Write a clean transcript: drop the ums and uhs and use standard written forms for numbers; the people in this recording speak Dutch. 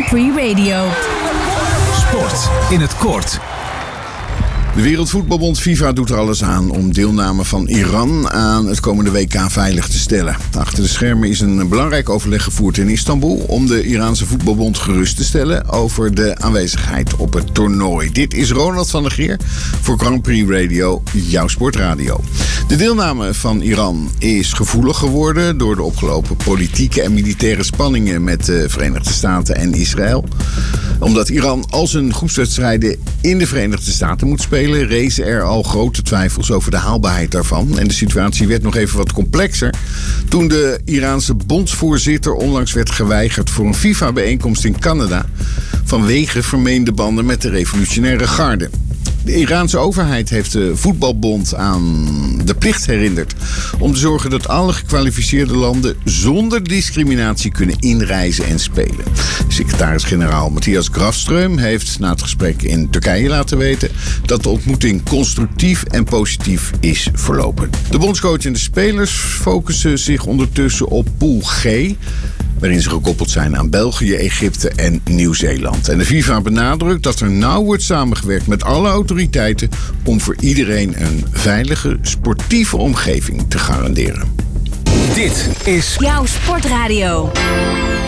Prix Radio. Sport in het kort. De Wereldvoetbalbond FIFA doet er alles aan om deelname van Iran aan het komende WK veilig te stellen. Achter de schermen is een belangrijk overleg gevoerd in Istanbul om de Iraanse voetbalbond gerust te stellen over de aanwezigheid op het toernooi. Dit is Ronald van der Geer voor Grand Prix Radio, jouw sportradio. De deelname van Iran is gevoelig geworden door de opgelopen politieke en militaire spanningen met de Verenigde Staten en Israël. Omdat Iran al zijn groepswedstrijden in de Verenigde Staten moet spelen, rezen er al grote twijfels over de haalbaarheid daarvan. En de situatie werd nog even wat complexer toen de Iraanse bondsvoorzitter onlangs werd geweigerd voor een FIFA-bijeenkomst in Canada vanwege vermeende banden met de revolutionaire garde. De Iraanse overheid heeft de voetbalbond aan de plicht herinnerd om te zorgen dat alle gekwalificeerde landen zonder discriminatie kunnen inreizen en spelen. Secretaris-generaal Matthias Grafström heeft na het gesprek in Turkije laten weten dat de ontmoeting constructief en positief is verlopen. De bondscoach en de spelers focussen zich ondertussen op Pool G, waarin ze gekoppeld zijn aan België, Egypte en Nieuw-Zeeland. En de FIFA benadrukt dat er nauw wordt samengewerkt met alle autoriteiten om voor iedereen een veilige, sportieve omgeving te garanderen. Dit is Jouw sportradio.